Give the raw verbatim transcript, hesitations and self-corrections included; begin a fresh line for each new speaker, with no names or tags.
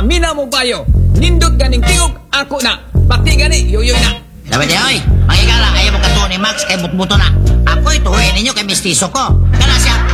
paminaw mo bayo. Nindot ganing tingog ako na. Pati gani yoyoy na.
Dapat di, oy, mangigala, ayaw mo katuon ni Max kay butbuto na. Ako'y tuhuin ninyo kay mistiso ko. Kana siya,